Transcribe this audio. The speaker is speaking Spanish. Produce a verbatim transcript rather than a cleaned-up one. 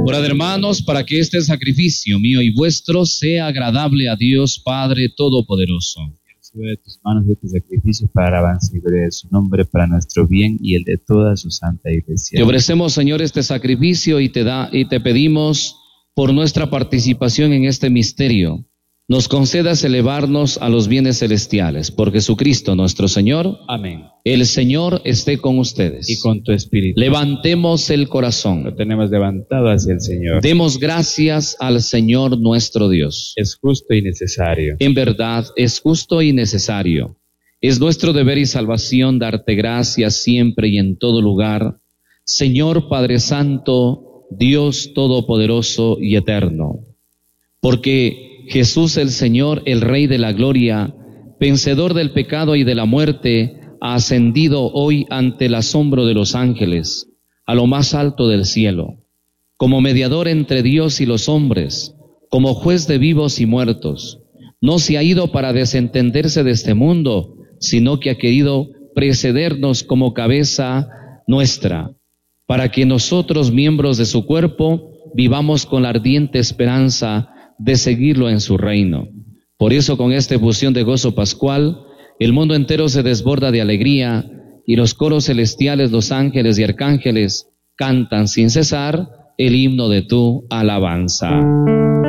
Orad, hermanos, para que este sacrificio mío y vuestro sea agradable a Dios Padre Todopoderoso. Recibe de tus manos este sacrificio para alabanza y gloria de su nombre, para nuestro bien y el de toda su santa iglesia. Te ofrecemos, Señor, este sacrificio y te da y te pedimos por nuestra participación en este misterio, nos concedas elevarnos a los bienes celestiales. Por Jesucristo nuestro Señor. Amén. El Señor esté con ustedes. Y con tu espíritu. Levantemos el corazón. Lo tenemos levantado hacia el Señor. Demos gracias al Señor nuestro Dios. Es justo y necesario. En verdad, es justo y necesario. Es nuestro deber y salvación darte gracias siempre y en todo lugar, Señor Padre Santo, Dios Todopoderoso y Eterno. Porque Jesús el Señor, el Rey de la Gloria, vencedor del pecado y de la muerte, ha ascendido hoy ante el asombro de los ángeles, a lo más alto del cielo, como mediador entre Dios y los hombres, como juez de vivos y muertos. No se ha ido para desentenderse de este mundo, sino que ha querido precedernos como cabeza nuestra, para que nosotros, miembros de su cuerpo, vivamos con la ardiente esperanza de seguirlo en su reino. Por eso, con esta efusión de gozo pascual, el mundo entero se desborda de alegría y los coros celestiales, los ángeles y arcángeles cantan sin cesar el himno de tu alabanza.